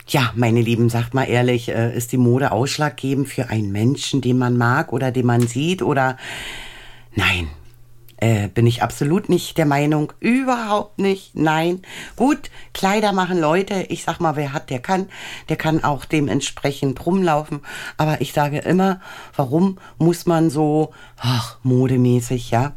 Ja, meine Lieben, sagt mal ehrlich, ist die Mode ausschlaggebend für einen Menschen, den man mag oder den man sieht oder... Nein, bin ich absolut nicht der Meinung. Überhaupt nicht, nein. Gut, Kleider machen Leute. Ich sag mal, wer hat, der kann. Der kann auch dementsprechend rumlaufen. Aber ich sage immer, warum muss man so, modemäßig, ja?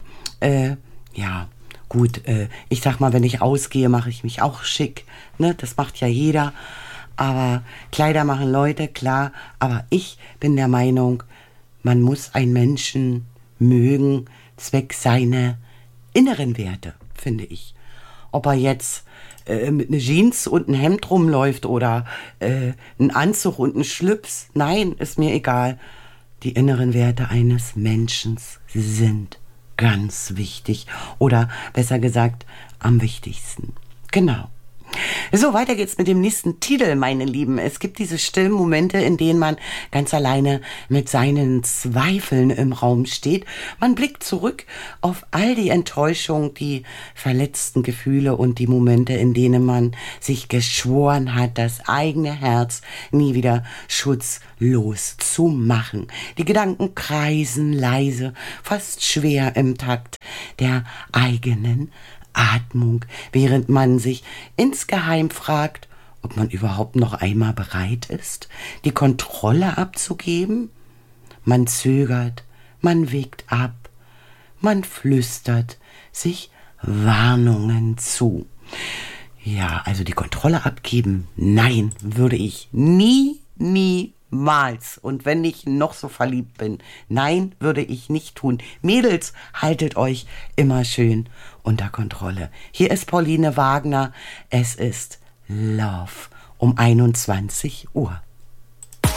Ja, gut, ich sag mal, wenn ich ausgehe, mache ich mich auch schick. Ne? Das macht ja jeder. Aber Kleider machen Leute, klar. Aber ich bin der Meinung, man muss einen Menschen mögen, zwecks seiner inneren Werte, finde ich. Ob er jetzt mit einer Jeans und einem Hemd rumläuft oder einen Anzug und einen Schlips, nein, ist mir egal. Die inneren Werte eines Menschen sind ganz wichtig. Oder besser gesagt, am wichtigsten. Genau. So, weiter geht's mit dem nächsten Titel, meine Lieben. Es gibt diese stillen Momente, in denen man ganz alleine mit seinen Zweifeln im Raum steht. Man blickt zurück auf all die Enttäuschung, die verletzten Gefühle und die Momente, in denen man sich geschworen hat, das eigene Herz nie wieder schutzlos zu machen. Die Gedanken kreisen leise, fast schwer im Takt der eigenen Atmung, während man sich insgeheim fragt, ob man überhaupt noch einmal bereit ist, die Kontrolle abzugeben. Man zögert, man wägt ab, man flüstert sich Warnungen zu. Ja, also die Kontrolle abgeben, nein, würde ich niemals. Und wenn ich noch so verliebt bin, nein, würde ich nicht tun. Mädels, haltet euch immer schön unter Kontrolle. Hier ist Pauline Wagner. Es ist Love um 21 Uhr.